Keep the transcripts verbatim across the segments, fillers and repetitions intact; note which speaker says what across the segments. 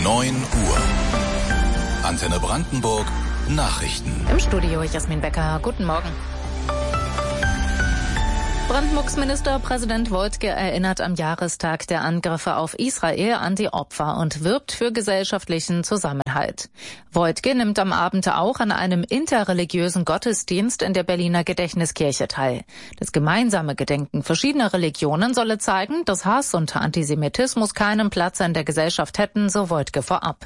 Speaker 1: neun Uhr. Antenne Brandenburg Nachrichten.
Speaker 2: Im Studio Jasmin Becker. Guten Morgen. Brandenburgs Ministerpräsident Woidke erinnert am Jahrestag der Angriffe auf Israel an die Opfer und wirbt für gesellschaftlichen Zusammenhalt. Woidke nimmt am Abend auch an einem interreligiösen Gottesdienst in der Berliner Gedächtniskirche teil. Das gemeinsame Gedenken verschiedener Religionen solle zeigen, dass Hass und Antisemitismus keinen Platz in der Gesellschaft hätten, so Woidke vorab.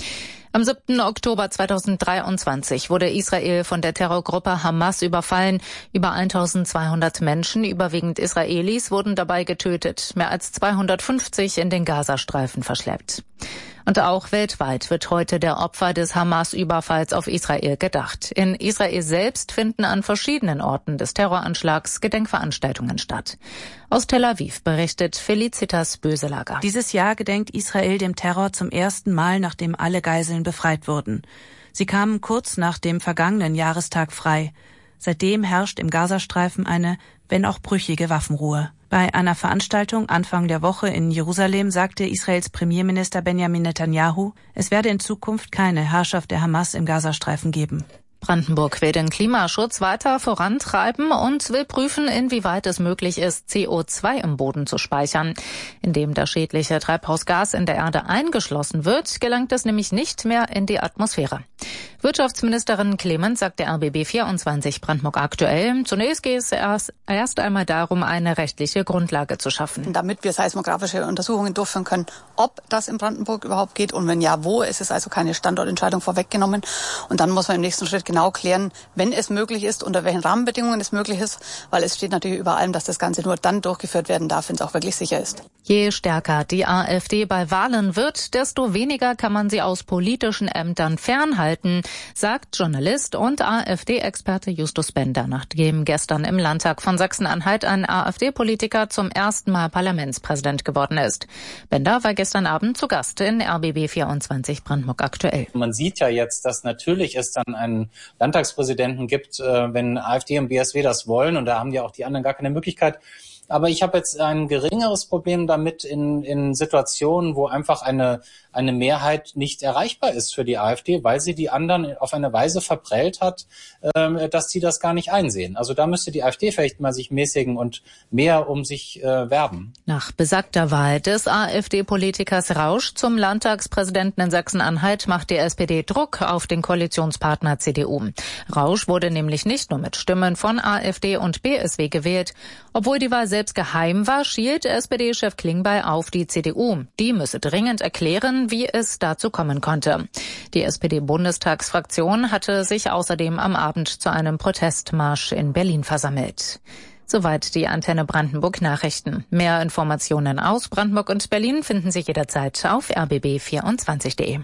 Speaker 2: Am siebten Oktober zweitausenddreiundzwanzig wurde Israel von der Terrorgruppe Hamas überfallen. Über eintausendzweihundert Menschen, überwiegend Israelis, wurden dabei getötet. Mehr als zweihundertfünfzig in den Gazastreifen verschleppt. Und auch weltweit wird heute der Opfer des Hamas-Überfalls auf Israel gedacht. In Israel selbst finden an verschiedenen Orten des Terroranschlags Gedenkveranstaltungen statt. Aus Tel Aviv berichtet Felicitas Böselager.
Speaker 3: Dieses Jahr gedenkt Israel dem Terror zum ersten Mal, nachdem alle Geiseln befreit wurden. Sie kamen kurz nach dem vergangenen Jahrestag frei. Seitdem herrscht im Gazastreifen eine, wenn auch brüchige Waffenruhe. Bei einer Veranstaltung Anfang der Woche in Jerusalem sagte Israels Premierminister Benjamin Netanyahu, es werde in Zukunft keine Herrschaft der Hamas im Gazastreifen geben.
Speaker 2: Brandenburg will den Klimaschutz weiter vorantreiben und will prüfen, inwieweit es möglich ist, C O zwei im Boden zu speichern. Indem das schädliche Treibhausgas in der Erde eingeschlossen wird, gelangt es nämlich nicht mehr in die Atmosphäre. Wirtschaftsministerin Clement sagt der R B B vierundzwanzig Brandenburg aktuell, zunächst geht es erst, erst einmal darum, eine rechtliche Grundlage zu schaffen.
Speaker 4: Damit wir seismografische Untersuchungen durchführen können, ob das in Brandenburg überhaupt geht und wenn ja, wo. Es ist also keine Standortentscheidung vorweggenommen. Und dann muss man im nächsten Schritt genau klären, wenn es möglich ist, unter welchen Rahmenbedingungen es möglich ist, weil es steht natürlich über allem, dass das Ganze nur dann durchgeführt werden darf, wenn es auch wirklich sicher ist.
Speaker 2: Je stärker die AfD bei Wahlen wird, desto weniger kann man sie aus politischen Ämtern fernhalten, sagt Journalist und AfD-Experte Justus Bender, nachdem gestern im Landtag von Sachsen-Anhalt ein AfD-Politiker zum ersten Mal Parlamentspräsident geworden ist. Bender war gestern Abend zu Gast in R B B vierundzwanzig Brandenburg aktuell.
Speaker 5: Man sieht ja jetzt, dass natürlich es dann einen Landtagspräsidenten gibt, wenn AfD und B S W das wollen, und da haben ja auch die anderen gar keine Möglichkeit. Aber ich habe jetzt ein geringeres Problem damit in, in Situationen, wo einfach eine, eine Mehrheit nicht erreichbar ist für die AfD, weil sie die anderen auf eine Weise verprellt hat, äh, dass sie das gar nicht einsehen. Also da müsste die AfD vielleicht mal sich mäßigen und mehr um sich äh, werben.
Speaker 2: Nach besagter Wahl des AfD-Politikers Rausch zum Landtagspräsidenten in Sachsen-Anhalt macht die S P D Druck auf den Koalitionspartner C D U. Rausch wurde nämlich nicht nur mit Stimmen von AfD und B S W gewählt. Obwohl die Wahl selbst geheim war, schielt S P D-Chef Klingbeil auf die C D U. Die müsse dringend erklären, wie es dazu kommen konnte. Die S P D-Bundestagsfraktion hatte sich außerdem am Abend zu einem Protestmarsch in Berlin versammelt. Soweit die Antenne Brandenburg Nachrichten. Mehr Informationen aus Brandenburg und Berlin finden Sie jederzeit auf r b b vierundzwanzig punkt de.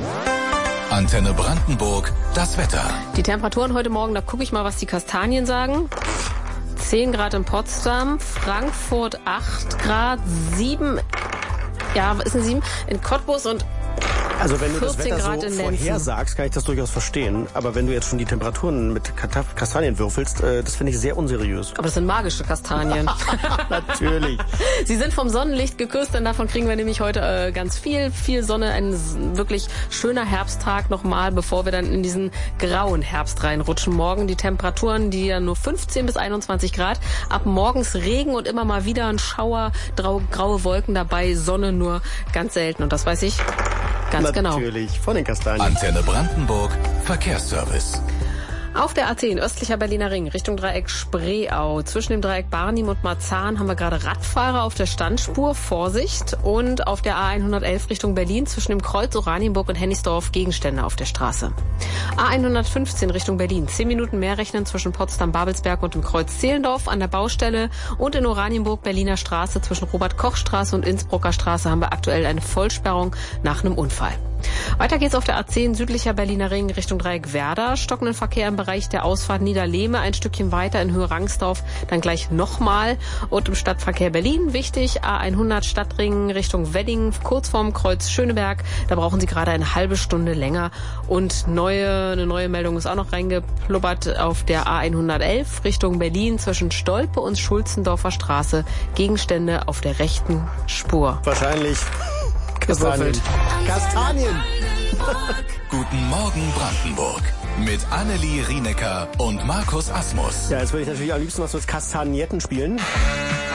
Speaker 1: Antenne Brandenburg, das Wetter.
Speaker 6: Die Temperaturen heute Morgen, da gucke ich mal, was die Kastanien sagen. zehn Grad in Potsdam, Frankfurt acht Grad, sieben, ja, was ist denn sieben? In Cottbus und
Speaker 7: Also wenn du das
Speaker 6: vierzehn
Speaker 7: Wetter
Speaker 6: Grad
Speaker 7: so
Speaker 6: in Lenzen.
Speaker 7: vorhersagst, kann ich das durchaus verstehen. Aber wenn du jetzt schon die Temperaturen mit Kastanien würfelst, äh, das finde ich sehr unseriös.
Speaker 6: Aber das sind magische Kastanien.
Speaker 7: Natürlich.
Speaker 6: Sie sind vom Sonnenlicht geküsst, denn davon kriegen wir nämlich heute äh, ganz viel. Viel Sonne, ein wirklich schöner Herbsttag nochmal, bevor wir dann in diesen grauen Herbst reinrutschen. Morgen die Temperaturen, die dann nur fünfzehn bis einundzwanzig Grad. Ab morgens Regen und immer mal wieder ein Schauer, grau, graue Wolken dabei, Sonne nur ganz selten. Und das weiß ich ganz genau.
Speaker 7: Natürlich, von den Kastanien.
Speaker 1: Antenne Brandenburg, Verkehrsservice.
Speaker 6: Auf der A zehn, östlicher Berliner Ring, Richtung Dreieck Spreeau. Zwischen dem Dreieck Barnim und Marzahn haben wir gerade Radfahrer auf der Standspur, Vorsicht. Und auf der A hundertelf Richtung Berlin, zwischen dem Kreuz Oranienburg und Hennigsdorf, Gegenstände auf der Straße. A hundertfünfzehn Richtung Berlin, zehn Minuten mehr rechnen zwischen Potsdam-Babelsberg und dem Kreuz Zehlendorf an der Baustelle. Und in Oranienburg, Berliner Straße, zwischen Robert-Koch-Straße und Innsbrucker Straße haben wir aktuell eine Vollsperrung nach einem Unfall. Weiter geht's auf der A zehn, südlicher Berliner Ring, Richtung Dreieck Werder. Stockenden Verkehr im Bereich der Ausfahrt Niederlehme, ein Stückchen weiter in Höhe Rangsdorf, dann gleich nochmal. Und im Stadtverkehr Berlin wichtig, A hundert Stadtring Richtung Wedding, kurz vorm Kreuz Schöneberg. Da brauchen Sie gerade eine halbe Stunde länger. Und neue, eine neue Meldung ist auch noch reingeplubbert auf der A hundertelf Richtung Berlin, zwischen Stolpe und Schulzendorfer Straße. Gegenstände auf der rechten Spur.
Speaker 7: Wahrscheinlich
Speaker 6: gewürfelt.
Speaker 7: Kastanien.
Speaker 1: Guten Morgen Brandenburg. Mit Annelie Rienecker und Markus Asmus.
Speaker 7: Ja, jetzt würde ich natürlich am liebsten was mit Kastagnetten spielen.